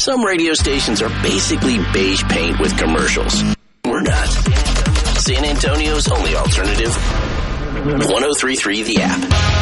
Some radio stations are basically beige paint with commercials. We're not. San Antonio's only alternative, 103.3 The App.